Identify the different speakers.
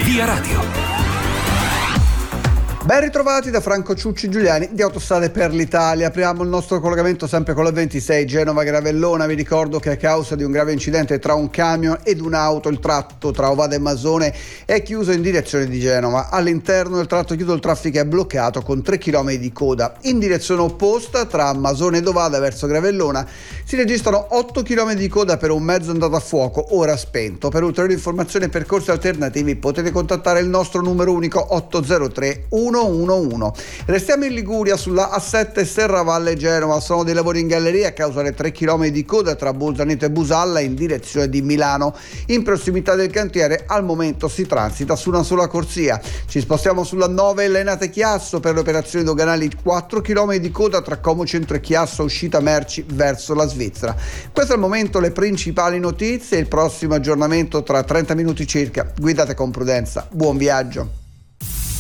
Speaker 1: Via Radio.
Speaker 2: Ben ritrovati da Franco Ciucci Giuliani di Autostrade per l'Italia. Apriamo il nostro collegamento sempre con la 26 Genova-Gravellona. Vi ricordo che a causa di un grave incidente tra un camion ed un'auto il tratto tra Ovada e Masone è chiuso in direzione di Genova. All'interno del tratto chiuso il traffico è bloccato con 3 km di coda. In direzione opposta tra Masone ed Ovada verso Gravellona si registrano 8 km di coda per un mezzo andato a fuoco ora spento. Per ulteriori informazioni e percorsi alternativi potete contattare il nostro numero unico 803 111. Restiamo in Liguria sulla A7 Serravalle Genova. Sono dei lavori in galleria a causa delle 3 km di coda tra Bolzaneto e Busalla in direzione di Milano. In prossimità del cantiere al momento si transita su una sola corsia. Ci spostiamo sulla 9 Lenate Chiasso per le operazioni doganali, 4 km di coda tra Como Centro e Chiasso uscita merci verso la Svizzera. Questo è al momento le principali notizie. Il prossimo aggiornamento tra 30 minuti circa. Guidate con prudenza. Buon viaggio.